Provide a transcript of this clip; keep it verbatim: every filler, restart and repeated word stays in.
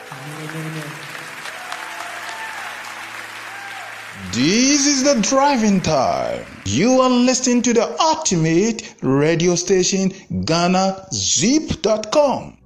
This is the driving time. You are listening to the ultimate radio station, Ghana Zip dot com.